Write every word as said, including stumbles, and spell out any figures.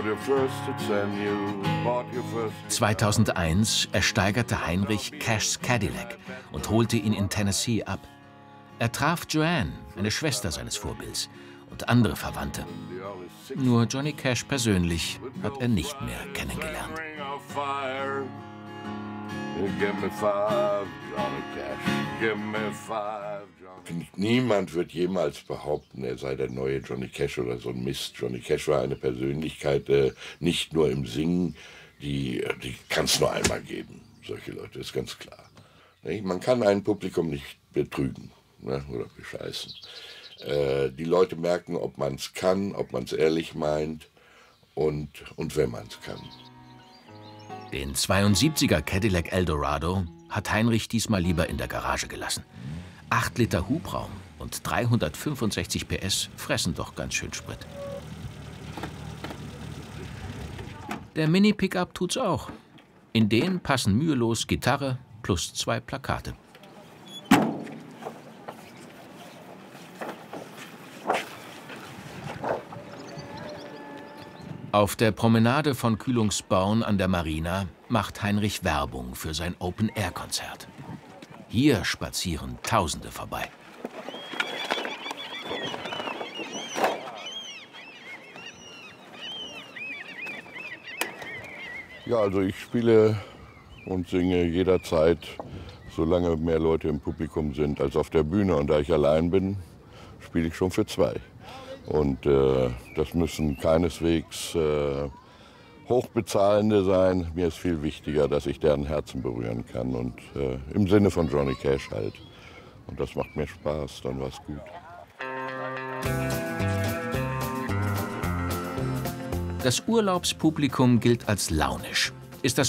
zweitausendeins ersteigerte Heinrich Cashs Cadillac und holte ihn in Tennessee ab. Er traf Joanne, eine Schwester seines Vorbilds, und andere Verwandte. Nur Johnny Cash persönlich hat er nicht mehr kennengelernt. Niemand wird jemals behaupten, er sei der neue Johnny Cash oder so ein Mist. Johnny Cash war eine Persönlichkeit, äh, nicht nur im Singen, die, die kann es nur einmal geben. Solche Leute, ist ganz klar. Man kann ein Publikum nicht betrügen, ne, oder bescheißen. Äh, die Leute merken, ob man es kann, ob man es ehrlich meint und, und wenn man es kann. Den zweiundsiebziger Cadillac Eldorado hat Heinrich diesmal lieber in der Garage gelassen. acht Liter Hubraum und dreihundertfünfundsechzig P S fressen doch ganz schön Sprit. Der Mini-Pickup tut's auch. In den passen mühelos Gitarre plus zwei Plakate. Auf der Promenade von Kühlungsborn an der Marina macht Heinrich Werbung für sein Open-Air-Konzert. Hier spazieren Tausende vorbei. Ja, also ich spiele und singe jederzeit, solange mehr Leute im Publikum sind als auf der Bühne. Und da ich allein bin, spiele ich schon für zwei. Und äh, das müssen keineswegs äh, Hochbezahlende sein. Mir ist viel wichtiger, dass ich deren Herzen berühren kann. Und äh, im Sinne von Johnny Cash halt. Und das macht mir Spaß, dann war's gut. Das Urlaubspublikum gilt als launisch. Ist das